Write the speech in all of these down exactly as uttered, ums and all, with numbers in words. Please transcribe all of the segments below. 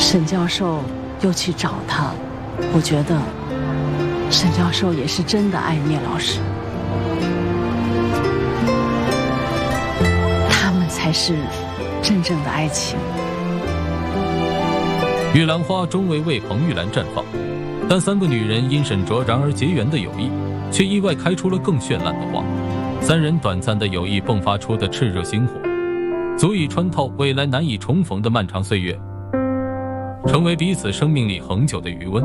沈教授又去找他，我觉得沈教授也是真的爱聂老师，他们才是真正的爱情。 玉兰花终未为彭玉兰绽放，但三个女人因沈卓然而结缘的友谊，却意外开出了更绚烂的花。三人短暂的友谊迸发出的炽热星火，足以穿透未来难以重逢的漫长岁月，成为彼此生命里恒久的余温。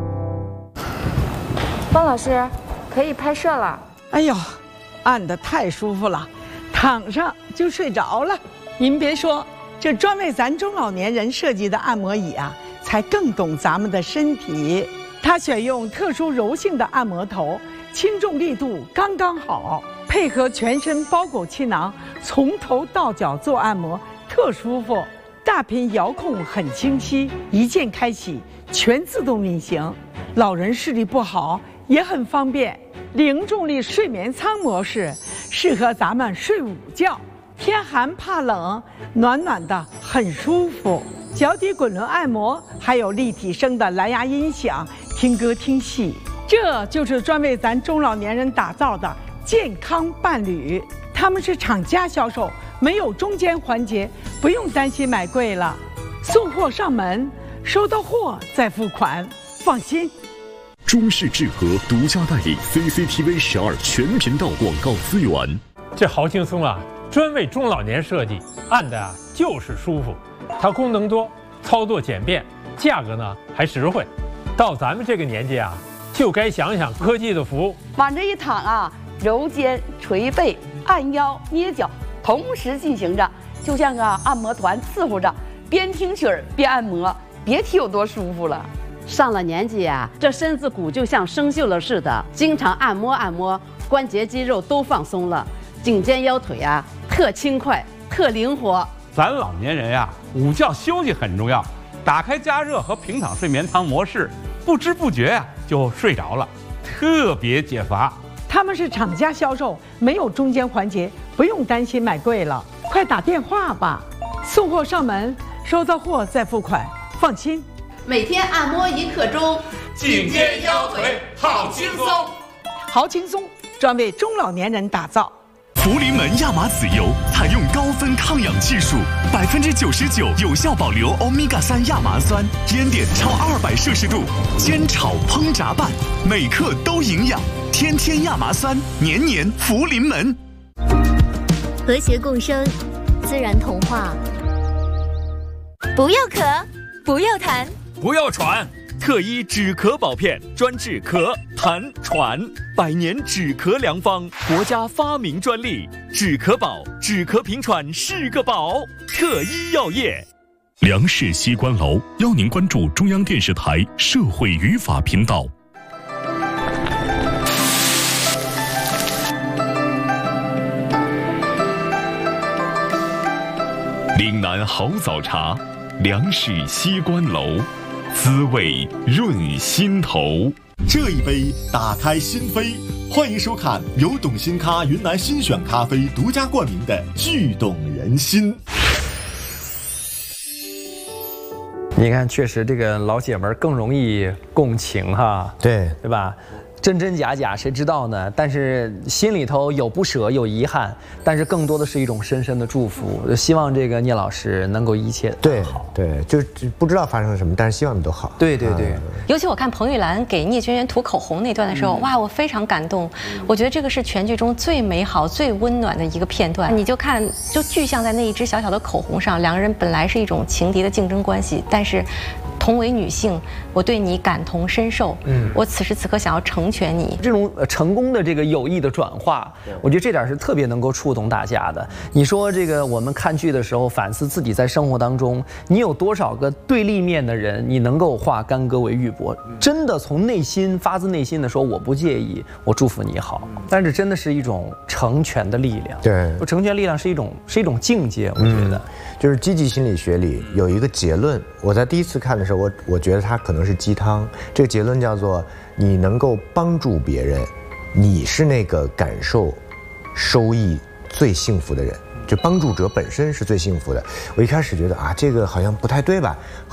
方老师，可以拍摄了。 哎呦，按得太舒服了，躺上就睡着了。您别说，这专为咱中老年人设计的按摩椅啊，才更懂咱们的身体。它选用特殊柔性的按摩头，轻重力度刚刚好，配合全身包裹气囊，从头到脚做按摩，特舒服。大屏遥控很清晰，一键开启，全自动运行。老人视力不好也很方便。零重力睡眠舱模式适合咱们睡午觉，天寒怕冷，暖暖的很舒服。脚底滚轮按摩，还有立体声的蓝牙音响，听歌听戏。这就是专为咱中老年人打造的健康伴侣。他们是厂家销售，没有中间环节，不用担心买贵了。送货上门，收到货再付款，放心。 中视智和独家代理 C C T V 十二全频道广告资源。 这好轻松啊，专为中老年设计，按的啊就是舒服。它功能多，操作简便，价格呢还实惠。到咱们这个年纪啊，就该享享科技的福。 往这一躺啊，揉肩、捶背、按腰、捏脚，同时进行着，就像个按摩团伺候着，边听曲儿边按摩，别提有多舒服了。 上了年纪啊，这身子骨就像生锈了似的，经常按摩按摩，关节肌肉都放松了，颈肩腰腿啊特轻快，特灵活。 咱老年人呀，午觉休息很重要，打开加热和平躺睡眠舱模式，不知不觉呀就睡着了，特别解乏。 他们是厂家销售，没有中间环节，不用担心买贵了。快打电话吧，送货上门，收到货再付款，放心。 每天按摩一刻钟， 颈肩腰腿好轻松， 好轻松，专为中老年人打造。 福临门亚麻籽油采用高分抗氧技术，百分之九十九有效保留欧米伽三亚麻酸，烟点超二百摄氏度，煎炒烹炸拌，每克都营养。天天亚麻酸，年年福临门。 和谐共生，自然童话。不要咳，不要痰， 不要喘。 特医止咳保片，专治咳、痰、喘，百年止咳良方，国家发明专利。止咳宝，止咳平喘是个宝。特医药业。 梁氏西关楼邀您关注中央电视台社会语法频道。岭南好早茶，梁氏西关楼。滋味润心头， 这一杯打开心扉。欢迎收看由董新咖云南新选咖啡独家冠名的《聚动人心》。 你看，确实这个老姐们更容易共情哈， 对对吧？真真假假谁知道呢？但是心里头有不舍，有遗憾，但是更多的是一种深深的祝福。希望这个聂老师能够一切对好，对，就不知道发生了什么，但是希望你都好。 对对对。 嗯、尤其我看彭玉兰给聂娟娟涂口红那段的时候，嗯、哇，我非常感动。嗯、我觉得这个是全剧中最美好、最温暖的一个片段。你就看，就具象在那一支小小的口红上，两个人本来是一种情敌的竞争关系，但是。同为女性，我对你感同身受。嗯，我此时此刻想要成全你。 这种成功的这个友谊的转化，我觉得这点是特别能够触动大家的。你说这个我们看剧的时候反思自己在生活当中，你有多少个对立面的人，你能够化干戈为玉帛？真的从内心发自内心的说，我不介意，我祝福你好。但是真的是一种成全的力量。 对， 成全力量是一种是一种境界，我觉得。 嗯、就是积极心理学里有一个结论，我在第一次看的时候。我我觉得它可能是鸡汤，这个结论叫做：你能够帮助别人，你是那个感受收益最幸福的人。就帮助者本身是最幸福的。我一开始觉得啊，这个好像不太对吧？